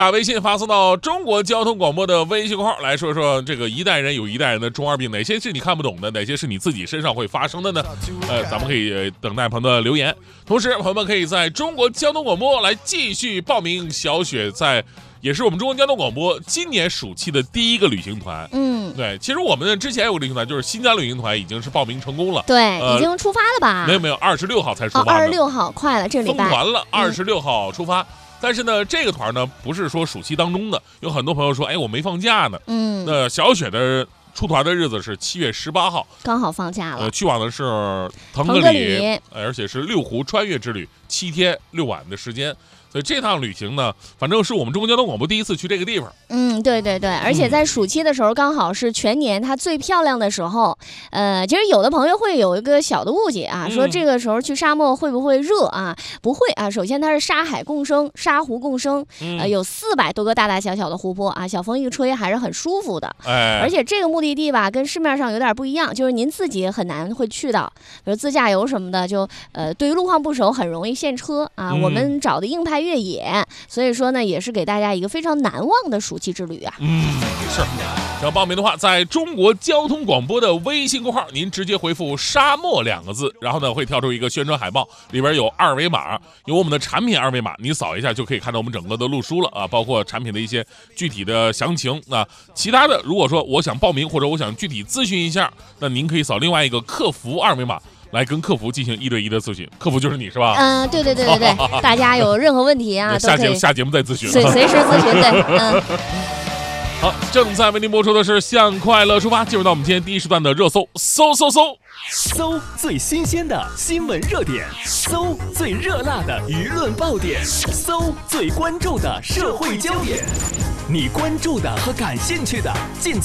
把微信发送到中国交通广播的微信公号，来说说这个一代人有一代人的中二病，哪些是你看不懂的，哪些是你自己身上会发生的呢？咱们可以等待朋友的留言。同时，朋友们可以在中国交通广播来继续报名小雪也是我们中国交通广播今年暑期的第一个旅行团。对，其实我们之前有个旅行团，就是新疆旅行团已经是报名成功了。 对，已经出发了吧？ 没有，26号才出发。 26号快了，这礼拜封团了，26号出发。但是呢，这个团呢不是说暑期当中的，有很多朋友说，哎，我没放假呢。那小雪的出团的日子是7月18号， 刚好放假了。 去往的是腾格里，而且是6湖穿越之旅，7天6晚的时间。所以这趟旅行呢，反正是我们中国交通广播第一次去这个地方。 对，而且在暑期的时候，刚好是全年它最漂亮的时候。其实有的朋友会有一个小的误解啊，说这个时候去沙漠会不会热啊？不会啊，首先它是沙海共生，沙湖共生，有400多个大大小小的湖泊啊，小风一吹还是很舒服的。而且这个目的地吧，跟市面上有点不一样，就是您自己很难会去到，比如自驾游什么的，就对于路况不熟很容易陷车啊。我们找的硬派越野，所以说呢，也是给大家一个非常难忘的暑期之旅啊。 是。想报名的话，在中国交通广播的微信公号，您直接回复"沙漠"2个字，然后呢会跳出一个宣传海报，里边有二维码，有我们的产品二维码，你扫一下就可以看到我们整个的路书了啊，包括产品的一些具体的详情。那其他的，如果说我想报名或者我想具体咨询一下，那您可以扫另外一个客服二维码。来跟客服进行1对1的咨询，客服就是你是吧？ 对，大家有任何问题啊， 下节目再咨询， 随时咨询，对， 好，正在为您播出的是《向快乐出发》，进入到我们今天第一时段的热搜， 搜最新鲜的新闻热点，搜最热辣的舆论爆点，搜最关注的社会焦点，你关注的和感兴趣的尽